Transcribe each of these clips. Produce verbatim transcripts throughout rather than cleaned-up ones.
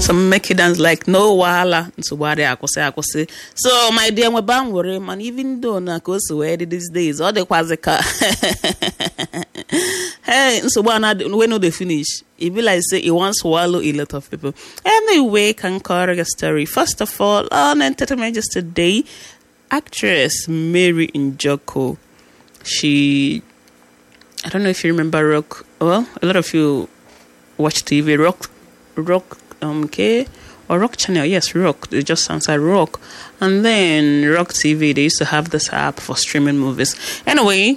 some make it dance like no wahala. So what I could say, I could say. So my dear, we ban worry, man. Even though na go so where these days, all the quasica. Hey, so when when they finish, it be like say it wants swallow a lot of people. Anyway, can correct a story. First of all, on entertainment just today, actress Mary Njoku. She, I don't know if you remember Rock. Well, a lot of you watch T V. Rock, Rock, um, okay, or Rock Channel. Yes, Rock. They just sounds like Rock. And then Rock T V. They used to have this app for streaming movies. Anyway,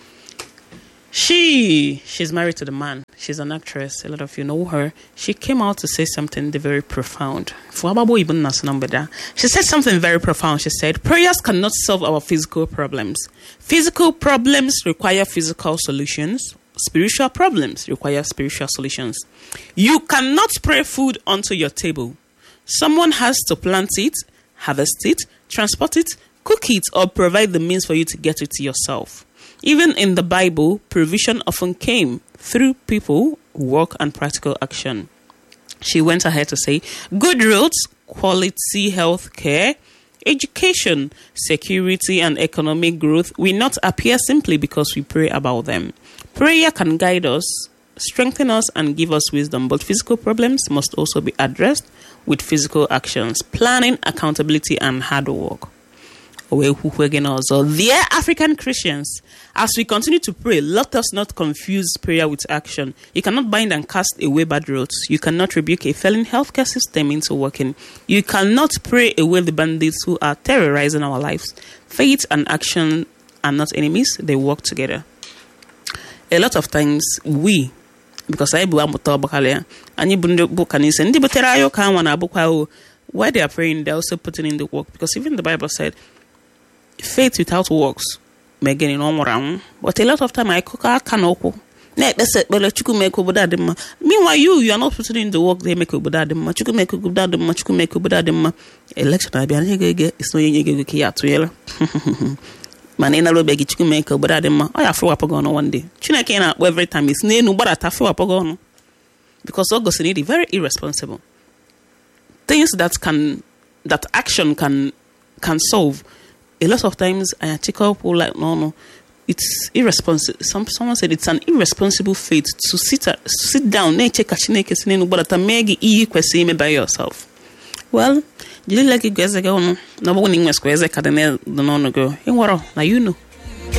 she she's married to the man. She's an actress. A lot of you know her. She came out to say something very profound. She said something very profound. She said, prayers cannot solve our physical problems. Physical problems require physical solutions. Spiritual problems require spiritual solutions. You cannot pray food onto your table. Someone has to plant it, harvest it, transport it, cook it, or provide the means for you to get it to yourself. Even in the Bible, provision often came through people, work, and practical action. She went ahead to say, good roads, quality health care, education, security, and economic growth will not appear simply because we pray about them. Prayer can guide us, strengthen us, and give us wisdom, but physical problems must also be addressed with physical actions, planning, accountability, and hard work. So, dear African Christians, as we continue to pray, let us not confuse prayer with action. You cannot bind and cast away bad roads. You cannot rebuke a failing healthcare system into working. You cannot pray away the bandits who are terrorizing our lives. Faith and action are not enemies, they work together. A lot of times, we, because I believe and you book and you why they are praying, they're also putting in the work. Because even the Bible said, faith without works may get in on around. But a lot of time I cook a canopy. Meanwhile, you you are not putting in the work. They make a good much. You can make a good dad much. You can make a good dad. Election I be it's no you get to yell. Man, in a little bit, you can make a good dad. I have four up one day. China can't every time it's no but I have four up because August is very irresponsible. Things that can that action can can solve. A lot of times I take up like no no, it's irresponsible. Some someone said it's an irresponsible faith to sit uh, sit down and check by yourself. Well, you like you guys go no, no one in West West Academy, the no go. You know.